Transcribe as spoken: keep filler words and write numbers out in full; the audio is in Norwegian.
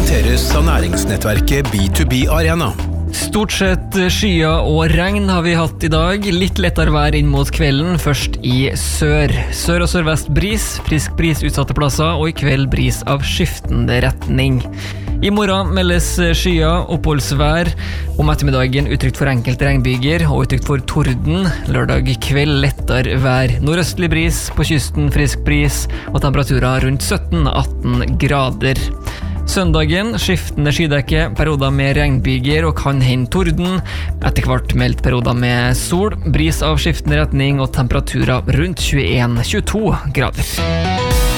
presenteres av næringsnettverket B to B Arena. Stort sett skyer og regn har vi hatt i dag. Litt lettere vær inn mot kvelden, først i sør. Sør og sørvest bris, frisk bris utsatte plasser, og i kveld bris av skiftende retning. I morgen meldes skyer, oppholdsvær, om ettermiddagen utrygt for enkelte regnbyger og utrygt for torden. Lørdag kveld lettere vær. Nordøstlig bris, på kysten frisk bris, og temperaturer rundt sytten til atten grader. Søndagen, skiftende skydekke, perioder med regnbyger og kan hende torden. Etter hvert meldt perioder med sol, bris av skiftende retning og temperaturer rundt tjueen til tjueto grader.